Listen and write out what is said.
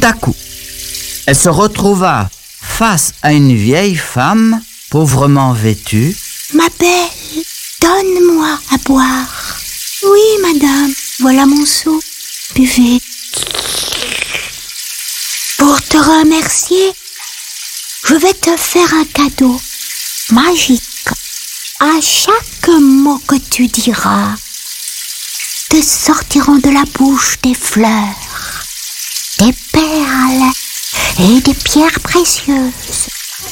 à coup, elle se retrouva face à une vieille femme, pauvrement vêtue. « Ma belle, donne-moi à boire. »« Oui, madame, voilà mon seau. Buvez. » Pour te remercier, je vais te faire un cadeau magique. À chaque mot que tu diras, te sortiront de la bouche des fleurs, des perles et des pierres précieuses.